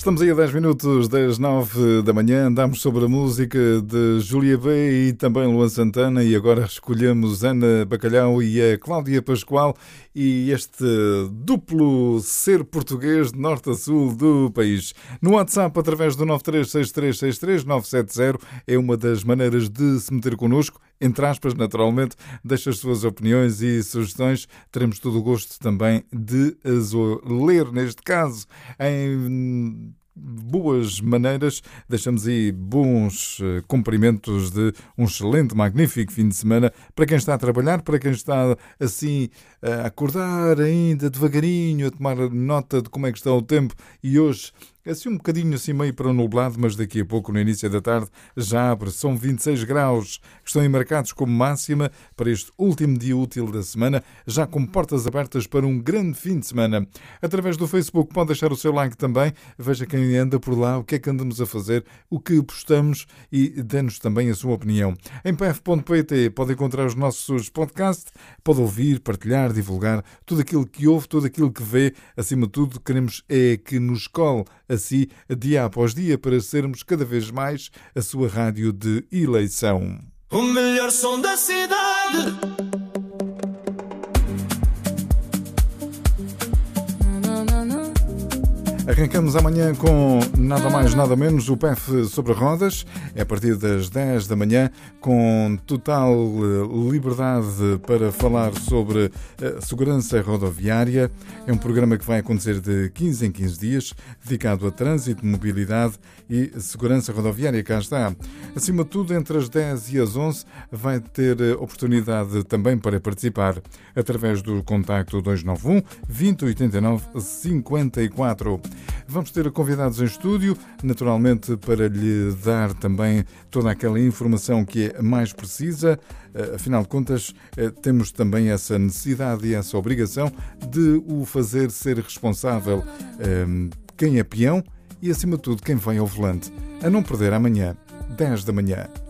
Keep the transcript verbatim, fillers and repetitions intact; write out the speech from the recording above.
Estamos aí a dez minutos das nove da manhã, andamos sobre a música de Júlia B e também Luan Santana e agora escolhemos Ana Bacalhau e a Cláudia Pascoal e este duplo ser português de norte a sul do país. No WhatsApp, através do nove três seis três seis três nove sete zero, é uma das maneiras de se meter connosco. Entre aspas, naturalmente, deixe as suas opiniões e sugestões. Teremos todo o gosto também de as ler, neste caso, em boas maneiras. Deixamos aí bons cumprimentos de um excelente, magnífico fim de semana para quem está a trabalhar, para quem está assim a acordar ainda devagarinho, a tomar nota de como é que está o tempo. E hoje assim um bocadinho assim meio para o nublado, mas daqui a pouco, no início da tarde, já abre. São vinte e seis graus que estão marcados como máxima para este último dia útil da semana, já com portas abertas para um grande fim de semana. Através do Facebook pode deixar o seu like também, veja quem anda por lá, o que é que andamos a fazer, o que postamos e dê-nos também a sua opinião. Em p f ponto p t pode encontrar os nossos podcasts, pode ouvir, partilhar, divulgar tudo aquilo que ouve, tudo aquilo que vê. Acima de tudo, queremos é que nos cole assim, dia após dia, para sermos cada vez mais a sua rádio de eleição. O melhor som da cidade. Arrancamos amanhã com nada mais, nada menos o P F sobre rodas. É a partir das dez da manhã, com total liberdade para falar sobre segurança rodoviária. É um programa que vai acontecer de quinze em quinze dias, dedicado a trânsito, mobilidade e segurança rodoviária. Cá está. Acima de tudo, entre as dez e as onze, vai ter oportunidade também para participar através do contacto dois nove um, vinte, oitenta e nove, cinquenta e quatro. Vamos ter convidados em estúdio, naturalmente para lhe dar também toda aquela informação que é mais precisa. Afinal de contas, temos também essa necessidade e essa obrigação de o fazer ser responsável quem é peão e, acima de tudo, quem vem ao volante. A não perder amanhã, dez da manhã.